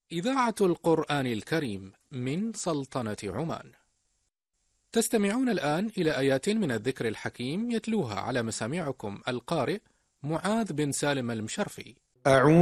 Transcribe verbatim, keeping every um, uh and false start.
إذاعة القرآن الكريم من سلطنة عمان. تستمعون الآن إلى آيات من الذكر الحكيم يتلوها على مسامعكم القارئ معاذ بن سالم المشرفي. أعوذ